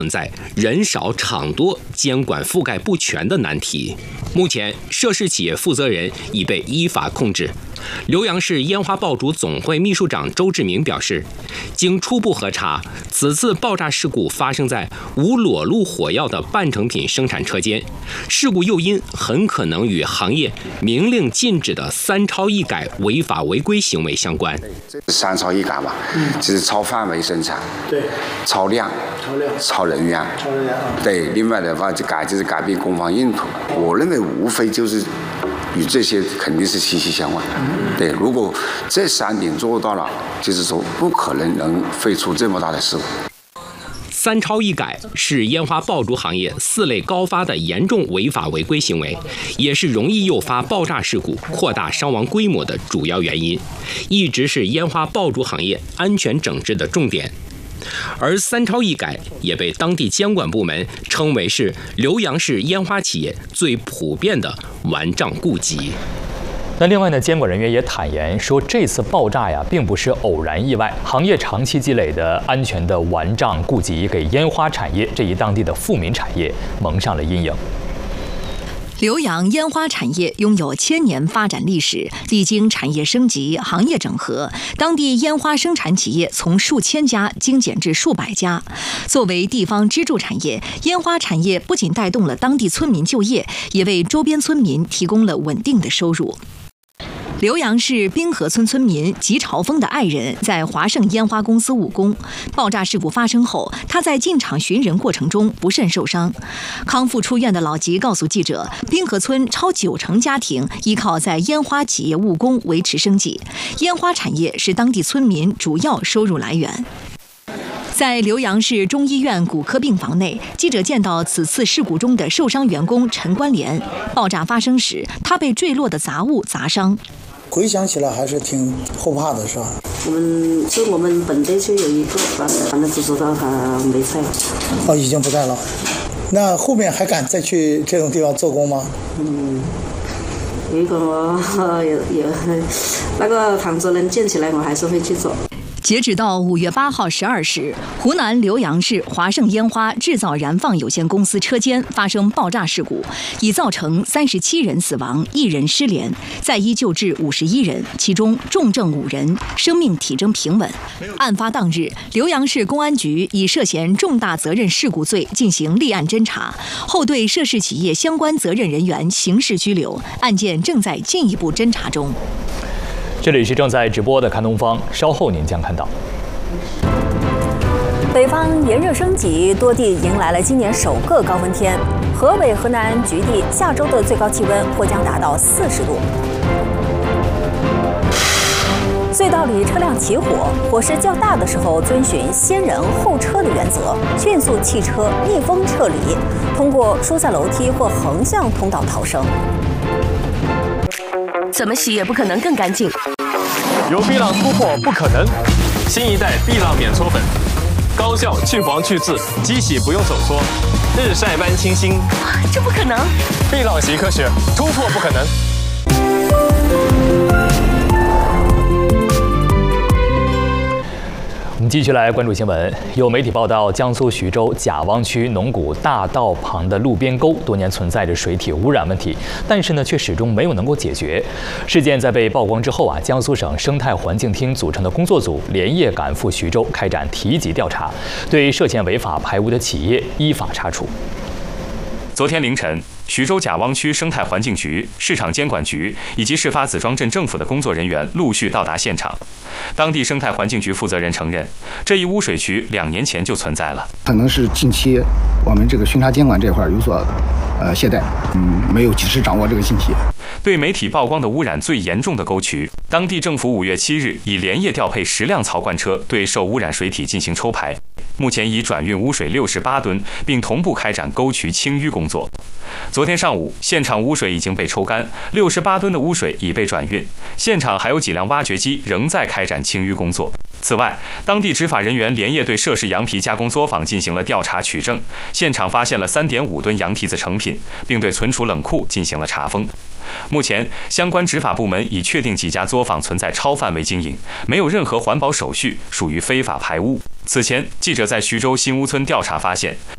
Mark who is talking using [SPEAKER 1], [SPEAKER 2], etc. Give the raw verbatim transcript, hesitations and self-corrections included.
[SPEAKER 1] 存在人少厂多、监管覆盖不全的难题。目前，涉事企业负责人已被依法控制。浏阳市烟花爆竹总会秘书长周志明表示，经初步核查，此次爆炸事故发生在无裸露火药的半成品生产车间，事故诱因很可能与行业明令禁止的三超一改违法违规行为相关。
[SPEAKER 2] 三超一改嘛，嗯，就是超范围生产，
[SPEAKER 3] 对，
[SPEAKER 2] 超量，
[SPEAKER 3] 超量，
[SPEAKER 2] 超人员，
[SPEAKER 3] 超人员啊，
[SPEAKER 2] 对。另外的话，就改就是改变工坊用途。我认为无非就是与这些肯定是息息相关。嗯、对，如果这三点做到了，就是说不可能能废出这么大的事故。
[SPEAKER 1] 三超一改是烟花爆竹行业四类高发的严重违法违规行为，也是容易诱发爆炸事故、扩大伤亡规模的主要原因，一直是烟花爆竹行业安全整治的重点。而三超一改也被当地监管部门称为是浏阳市烟花企业最普遍的顽瘴痼疾。
[SPEAKER 4] 那另外呢，监管人员也坦言说，这次爆炸呀，并不是偶然意外，行业长期积累的安全的顽瘴痼疾，给烟花产业这一当地的富民产业蒙上了阴影。
[SPEAKER 5] 浏阳烟花产业拥有千年发展历史，历经产业升级、行业整合，当地烟花生产企业从数千家精简至数百家。作为地方支柱产业，烟花产业不仅带动了当地村民就业，也为周边村民提供了稳定的收入。浏阳市滨河村村民吉朝峰的爱人在华盛烟花公司务工，爆炸事故发生后，他在进厂寻人过程中不慎受伤。康复出院的老吉告诉记者，滨河村超九成家庭依靠在烟花企业务工维持生计，烟花产业是当地村民主要收入来源。在浏阳市中医院骨科病房内，记者见到此次事故中的受伤员工陈关联。爆炸发生时，他被坠落的杂物砸伤。
[SPEAKER 3] 回想起来还是挺后怕的，是吧？
[SPEAKER 6] 我们是我们本队就有一个，反正只知道他没在了。
[SPEAKER 3] 哦，已经不在了。那后面还敢再去这种地方做工吗？
[SPEAKER 6] 嗯，如果我有有那个躺着能建起来，我还是会去做。
[SPEAKER 5] 截止到五月八号十二时，湖南浏阳市华盛烟花制造燃放有限公司车间发生爆炸事故，已造成三十七人死亡，一人失联，在医救治五十一人，其中重症五人，生命体征平稳。案发当日，浏阳市公安局以涉嫌重大责任事故罪进行立案侦查，后对涉事企业相关责任人员刑事拘留，案件正在进一步侦查中。
[SPEAKER 4] 这里是正在直播的看东方，稍后您将看到。
[SPEAKER 7] 北方炎热升级，多地迎来了今年首个高温天。河北、河南局地下周的最高气温或将达到四十度。隧道里车辆起火，火势较大的时候，遵循先人后车的原则，迅速弃车逆风撤离，通过疏散楼梯或横向通道逃生。
[SPEAKER 8] 怎么洗也不可能更干净。
[SPEAKER 9] 有碧浪突破不可能，新一代碧浪免搓粉，高效去黄去渍，机洗不用手搓，日晒般清新。
[SPEAKER 8] 这不可能！
[SPEAKER 9] 碧浪洗科学，突破不可能。
[SPEAKER 4] 我们继续来关注新闻。有媒体报道，江苏徐州贾汪区农谷大道旁的路边沟多年存在着水体污染问题，但是呢，却始终没有能够解决。事件在被曝光之后啊，江苏省生态环境厅组成的工作组连夜赶赴徐州，开展提级调查，对涉嫌违法排污的企业依法查处。
[SPEAKER 10] 昨天凌晨，徐州贾汪区生态环境局、市场监管局以及事发子庄镇政府的工作人员陆续到达现场。当地生态环境局负责人承认，这一污水渠两年前就存在了。
[SPEAKER 11] 可能是近期我们这个巡查监管这块有所呃懈怠，嗯，没有及时掌握这个信息。
[SPEAKER 10] 对媒体曝光的污染最严重的沟渠，当地政府五月七日已连夜调配十辆槽罐车对受污染水体进行抽排，目前已转运污水六十八吨，并同步开展沟渠清淤工作。昨天上午，现场污水已经被抽干，六十八吨的污水已被转运，现场还有几辆挖掘机仍在开展清淤工作。此外，当地执法人员连夜对涉事羊皮加工作坊进行了调查取证，现场发现了 三点五吨羊蹄子成品，并对存储冷库进行了查封。目前，相关执法部门已确定几家作坊存在超范围经营，没有任何环保手续，属于非法排污。此前，记者在徐州新屋村调查发现，